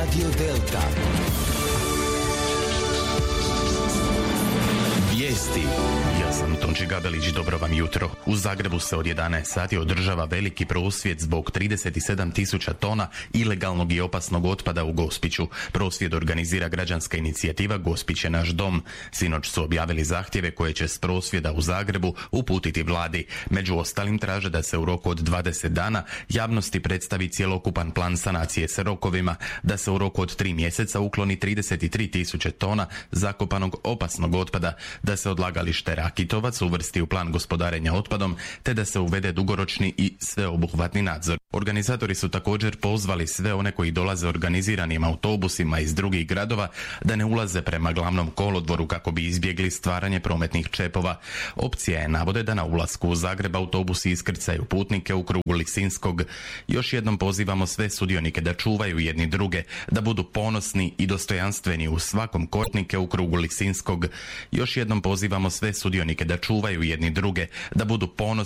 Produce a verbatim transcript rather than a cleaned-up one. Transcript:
Radio Delta. Vijesti. Ja sam Tonči Gabelić, dobro vam jutro. U Zagrebu se od jedanaest sati održava veliki prosvjed zbog trideset sedam tisuća tona ilegalnog i opasnog otpada u Gospiću. Prosvjed organizira građanska inicijativa Gospić je naš dom. Sinoć su objavili zahtjeve koje će s prosvjeda u Zagrebu uputiti vladi. Među ostalim traže da se u roku od dvadeset dana javnosti predstavi cjelokupan plan sanacije s rokovima, da se u roku od tri mjeseca ukloni trideset tri tisuće tona zakopanog opasnog otpada, da se odlagalište Rakitovac uvrsti u plan gospodarenja otpadom, te da se uvede dugoročni i sveobuhvatni nadzor. Organizatori su također pozvali sve one koji dolaze organiziranim autobusima iz drugih gradova da ne ulaze prema glavnom kolodvoru kako bi izbjegli stvaranje prometnih čepova. Opcija je, navode, da na ulasku u Zagreb autobusi iskrcaju putnike u krugu Lisinskog. Još jednom pozivamo sve sudionike da čuvaju jedni druge, da budu ponosni i dostojanstveni u svakom kortnike u krugu Lisinskog. Još jednom pozivamo sve sudionike da čuvaju jedni druge, da budu ponosni